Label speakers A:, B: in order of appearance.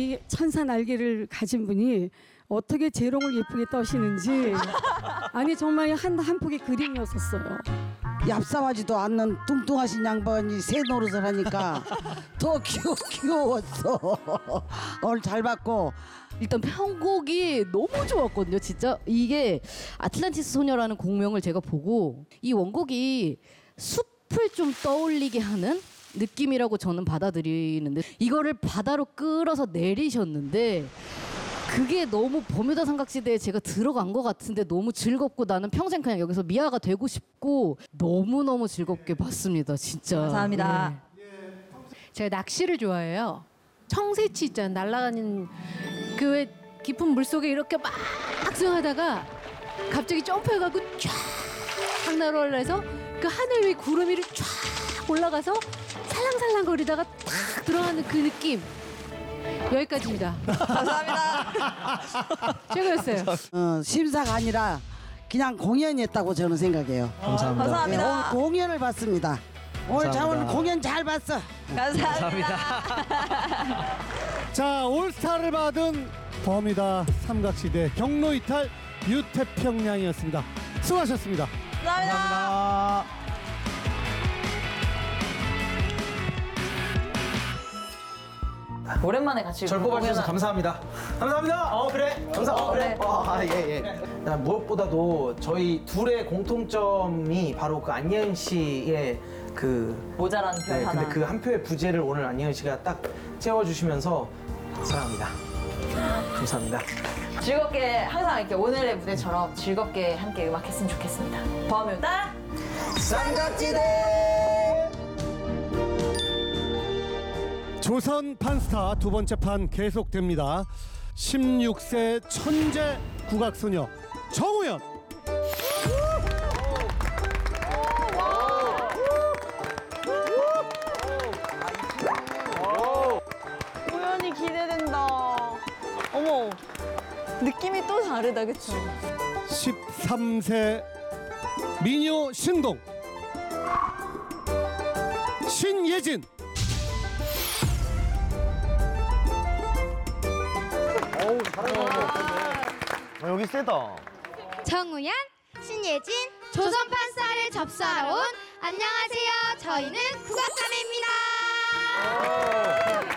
A: 이 천사 날개를 가진 분이 어떻게 재롱을 예쁘게 떠시는지 아니 정말 한 폭의 그림이었었어요.
B: 얍삽하지도 않는 뚱뚱하신 양반이 새 노릇을 하니까 더 귀여웠어. 오늘 잘 봤고
C: 일단 편곡이 너무 좋았거든요. 진짜 이게 아틀란티스 소녀라는 곡명을 제가 보고 이 원곡이 숲을 좀 떠올리게 하는 느낌이라고 저는 받아들이는데 이거를 바다로 끌어서 내리셨는데 그게 너무 버뮤다 삼각지대에 제가 들어간 것 같은데 너무 즐겁고 나는 평생 그냥 여기서 미아가 되고 싶고 너무너무 즐겁게 봤습니다. 진짜.
D: 감사합니다.
E: 제가 낚시를 좋아해요. 청새치 있잖아요. 날아가는 그 왜 깊은 물속에 이렇게 막 수영하다가 갑자기 점프해가지고 쫙 날아올라서 그 하늘 위에 구름 위를 쫙 올라가서 살랑살랑 거리다가 탁 들어가는 그 느낌. 여기까지입니다.
D: 감사합니다.
E: 최고였어요.
B: 심사가 아니라 그냥 공연이었다고 저는 생각해요.
F: 감사합니다.
D: 감사합니다.
B: 오늘 공연을 봤습니다. 오늘 오늘 공연 잘 봤어.
D: 감사합니다.
G: 자, 올스타를 받은 버뮤다 삼각지대 경로 이탈 유태평양이었습니다. 수고하셨습니다.
D: 감사합니다. 오랜만에 같이
F: 절 뽑아주셔서 감사합니다. 감사합니다. 그래. 그래. 예. 난 무엇보다도 저희 둘의 공통점이 바로 그 안예은 씨의 그
D: 모자란 별 하나.
F: 근데 그 한 표의 부재를 오늘 안예은 씨가 딱 채워주시면서 사랑합니다. 감사합니다.
D: 즐겁게 항상 이렇게 오늘의 무대처럼 즐겁게 함께 음악했으면 좋겠습니다. 버뮤다
F: 삼각지대.
G: 조선 판스타 두 번째 판 계속됩니다. 16세 천재 국악소녀 정우현.
D: 우연히 기대된다. 어머, 느낌이 또 다르다, 그쵸?
G: 13세 미녀 신동 신예진.
F: 여기 세다.
H: 정우현, 신예진, 조선판사를 접수하러 온 안녕하세요. 저희는 국악자매입니다.